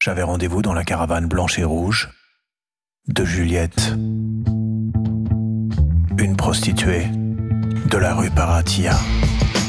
J'avais rendez-vous dans la caravane blanche et rouge de Juliette, une prostituée de la rue Paratia.